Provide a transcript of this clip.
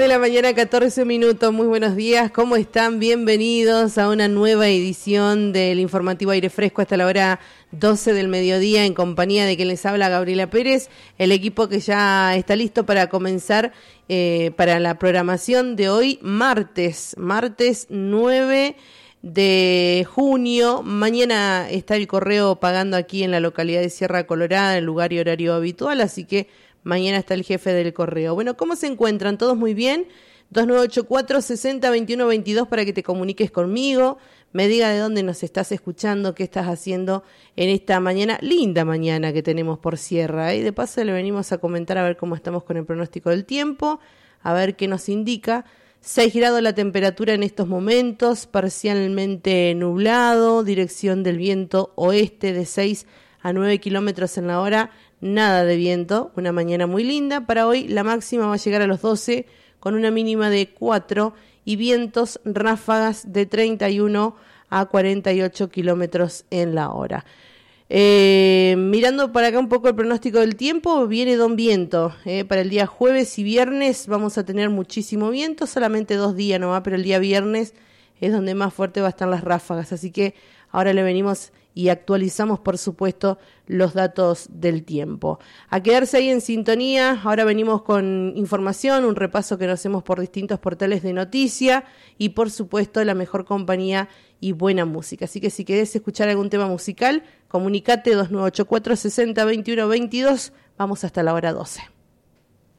de la mañana, 14 minutos. Muy buenos días, ¿cómo están? Bienvenidos a una nueva edición del informativo Aire Fresco hasta la hora 12 del mediodía, en compañía de quien les habla, Gabriela Pérez, el equipo que ya está listo para comenzar para la programación de hoy, martes 9 de junio. Mañana está el correo pagando aquí en la localidad de Sierra Colorada, en lugar y horario habitual, así que mañana está el jefe del correo. Bueno, ¿cómo se encuentran? ¿Todos muy bien? 2984-60-21-22 para que te comuniques conmigo, me diga de dónde nos estás escuchando, qué estás haciendo en esta mañana, linda mañana que tenemos por Sierra. Y de paso le venimos a comentar a ver cómo estamos con el pronóstico del tiempo, a ver qué nos indica. 6 grados la temperatura en estos momentos, parcialmente nublado, dirección del viento oeste de 6 a 9 kilómetros en la hora, nada de viento, una mañana muy linda. Para hoy la máxima va a llegar a los 12 con una mínima de 4 y vientos ráfagas de 31 a 48 kilómetros en la hora. Mirando para acá un poco el pronóstico del tiempo, viene don viento. Para el día jueves y viernes vamos a tener muchísimo viento, solamente 2 días nomás, pero el día viernes es donde más fuerte va a estar las ráfagas, así que ahora le venimos y actualizamos, por supuesto, los datos del tiempo. A quedarse ahí en sintonía, ahora venimos con información, un repaso que nos hacemos por distintos portales de noticia y, por supuesto, la mejor compañía y buena música. Así que si querés escuchar algún tema musical, comunicate 2984-60-21-22. Vamos hasta la hora 12.